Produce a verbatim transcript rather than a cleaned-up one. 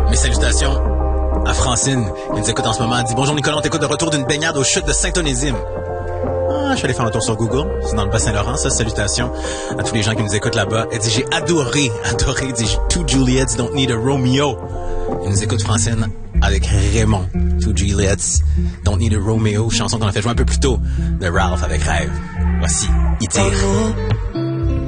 Mes salutations à Francine, qui nous écoute en ce moment. Elle dit « Bonjour Nicolas, on t'écoute de retour d'une baignade aux chutes de Saint-Onésime. » Ah, je suis allé faire un tour sur Google. C'est dans le Bas-Saint-Laurent, ça. Salutations à tous les gens qui nous écoutent là-bas. Elle dit « J'ai adoré, adoré. » Elle dit « Two Juliets don't need a Romeo. » Elle nous écoute, Francine, avec Raymond. Two Juliets don't need a Romeo. Chanson qu'on a fait jouer un peu plus tôt de Ralph avec Rêve. Voici, il tire.